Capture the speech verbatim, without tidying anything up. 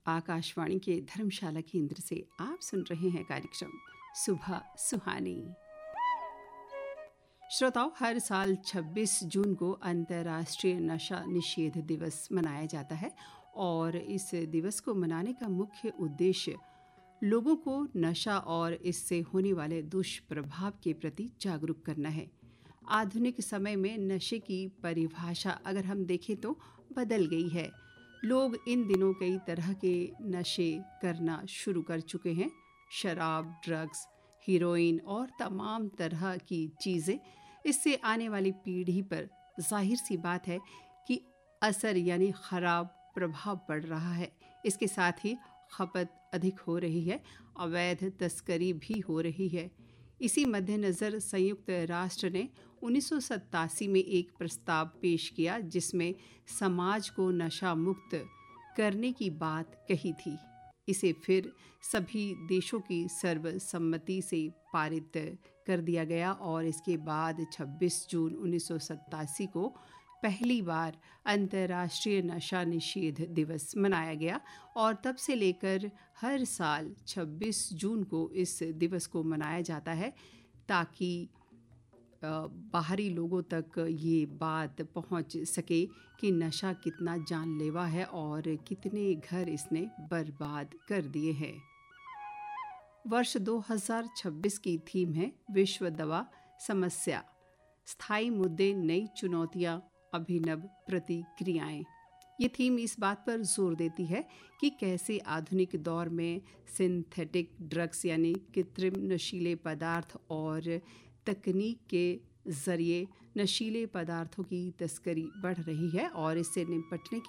आकाशवाणी के धर्मशाला केंद्र से आप सुन रहे हैं कार्यक्रम सुबह सुहानी। श्रोताओं, हर साल छब्बीस जून को अंतर्राष्ट्रीय नशा निषेध दिवस मनाया जाता है और इस दिवस को मनाने का मुख्य उद्देश्य लोगों को नशा और इससे होने वाले दुष्प्रभाव के प्रति जागरूक करना है। आधुनिक समय में नशे की परिभाषा अगर हम देखें तो बदल गई है। लोग इन दिनों कई तरह के नशे करना शुरू कर चुके हैं। शराब, ड्रग्स, हीरोइन और तमाम तरह की चीज़ें। इससे आने वाली पीढ़ी पर जाहिर सी बात है कि असर यानी ख़राब प्रभाव पड़ रहा है। इसके साथ ही खपत अधिक हो रही है, अवैध तस्करी भी हो रही है। इसी मद्देनज़र संयुक्त राष्ट्र ने उन्नीस सौ सत्तासी में एक प्रस्ताव पेश किया जिसमें समाज को नशा मुक्त करने की बात कही थी। इसे फिर सभी देशों की सर्वसम्मति से पारित कर दिया गया और इसके बाद छब्बीस जून उन्नीस सौ सत्तासी को पहली बार अंतर्राष्ट्रीय नशा निषेध दिवस मनाया गया और तब से लेकर हर साल छब्बीस जून को इस दिवस को मनाया जाता है ताकि बाहरी लोगों तक ये बात पहुंच सके कि नशा कितना जानलेवा है और कितने घर इसने बर्बाद कर दिए हैं। वर्ष दो हज़ार छब्बीस की थीम है विश्व दवा समस्या, स्थायी मुद्दे, नई चुनौतियां, अभिनव प्रतिक्रियाएं। ये थीम इस बात पर जोर देती है कि कैसे आधुनिक दौर में सिंथेटिक ड्रग्स यानी कृत्रिम नशीले पदार्थ और तकनीक के जरिए नशीले पदार्थों की तस्करी बढ़ रही है और इससे निपटने